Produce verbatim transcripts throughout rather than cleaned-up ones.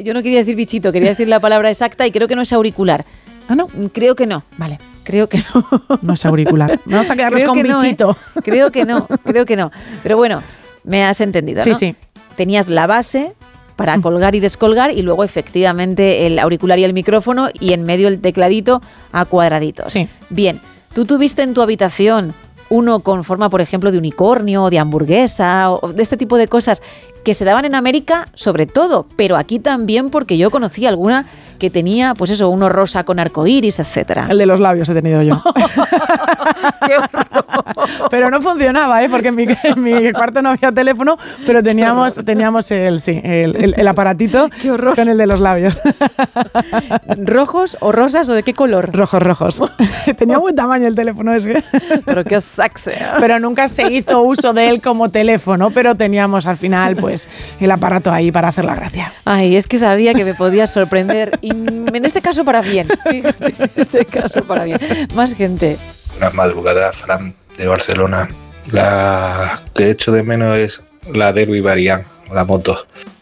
yo no quería decir bichito, quería decir la palabra exacta y creo que no es auricular. Ah, no. Creo que no. Vale. Creo que no. No es auricular. Vamos a quedarnos creo con bichito. No, ¿eh? Creo que no, creo que no. Pero bueno, me has entendido, ¿no? Sí, sí. Tenías la base para colgar y descolgar y luego efectivamente el auricular y el micrófono y en medio el tecladito a cuadraditos. Sí. Bien, ¿tú tuviste en tu habitación uno con forma, por ejemplo, de unicornio, de hamburguesa o de este tipo de cosas que se daban en América sobre todo, pero aquí también porque yo conocí alguna que tenía, pues eso, uno rosa con arcoíris, etcétera? El de los labios he tenido yo. ¡Qué horror! Pero no funcionaba, ¿eh? Porque en mi, en mi cuarto no había teléfono, pero teníamos, teníamos el, sí, el, el, el aparatito ¡Qué horror! Con el de los labios. ¿Rojos o rosas o de qué color? Rojos, rojos. Tenía buen tamaño el teléfono ese. Pero qué sexy. Pero nunca se hizo uso de él como teléfono, pero teníamos al final pues el aparato ahí para hacer la gracia. Ay, es que sabía que me podías sorprender y en este caso para bien. Fíjate, en este caso para bien. Más gente. Una madrugada, Fran, de Barcelona. La que echo de menos es la Derby Variant, la moto.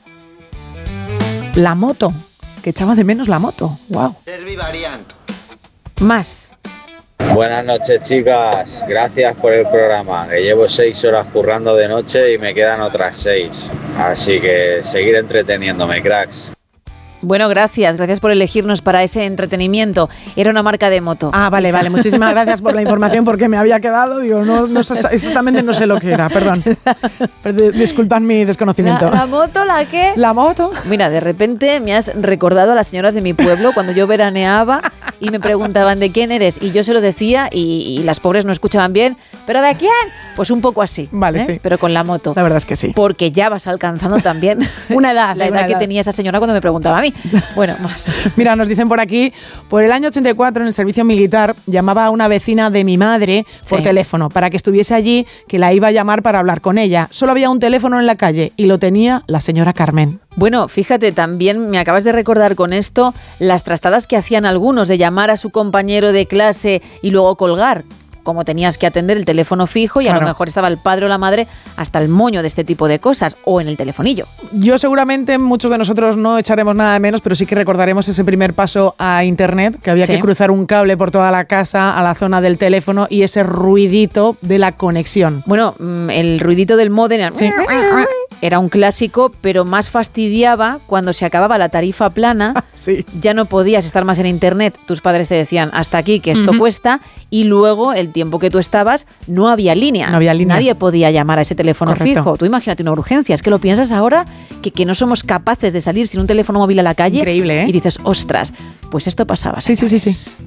La moto, que echaba de menos la moto. Wow. Derby Variant. Más. Buenas noches, chicas. Gracias por el programa. Que llevo seis horas currando de noche y me quedan otras seis. Así que seguir entreteniéndome, cracks. Bueno, gracias. Gracias por elegirnos para ese entretenimiento. Era una marca de moto. Ah, vale, Esa. vale. Muchísimas gracias por la información porque me había quedado. Digo, no, no sé, exactamente no sé lo que era. Perdón. Disculpad mi desconocimiento. ¿La, la moto, la qué? ¿La moto? Mira, de repente me has recordado a las señoras de mi pueblo cuando yo veraneaba y me preguntaban de quién eres y yo se lo decía y, y las pobres no escuchaban bien. ¿Pero de quién? Pues un poco así. Vale, ¿eh? sí. Pero con la moto. La verdad es que sí. Porque ya vas alcanzando también una edad. La edad una que edad. tenía esa señora cuando me preguntaba a mí. Bueno, más. Mira, nos dicen por aquí, por el año ochenta y cuatro en el servicio militar llamaba a una vecina de mi madre por Sí. teléfono para que estuviese allí, que la iba a llamar para hablar con ella. Solo había un teléfono en la calle y lo tenía la señora Carmen. Bueno, fíjate, también me acabas de recordar con esto las trastadas que hacían algunos de llamar a su compañero de clase y luego colgar. Como tenías que atender el teléfono fijo y a Claro. lo mejor estaba el padre o la madre hasta el moño de este tipo de cosas o en el telefonillo. Yo seguramente, muchos de nosotros no echaremos nada de menos, pero sí que recordaremos ese primer paso a internet, que había Sí. que cruzar un cable por toda la casa a la zona del teléfono y ese ruidito de la conexión. Bueno, mm, el ruidito del módem Sí. era un clásico, pero más fastidiaba cuando se acababa la tarifa plana. Sí. Ya no podías estar más en internet, tus padres te decían hasta aquí que esto Ujú. cuesta y luego el tiempo que tú estabas no había línea. No había línea. Nadie podía llamar a ese teléfono Correcto. fijo. Tú imagínate una urgencia, es que lo piensas ahora que, que no somos capaces de salir sin un teléfono móvil a la calle. Increíble, ¿eh? Y dices, ostras, pues esto pasaba. Sí, sí, sí, señores. sí.